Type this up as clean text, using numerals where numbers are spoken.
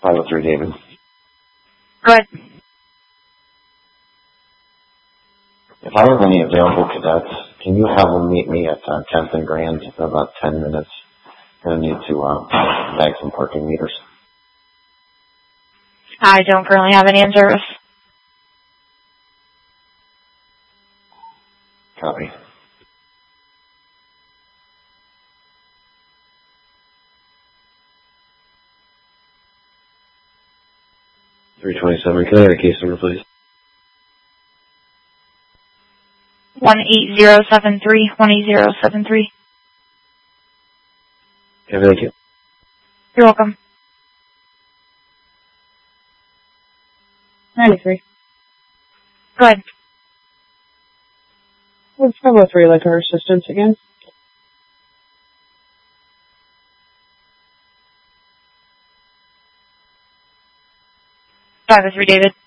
503 David. Go ahead. If I have any available cadets, can you have them meet me at 10th and Grand in about 10 minutes? I'm going to need to bag some parking meters. I don't currently have any in service. Copy. $327. Can I get a case number, please? 18073. 18073. Okay, thank you. You're welcome. 93. Go ahead. What's 503 like our assistance again? 503 David.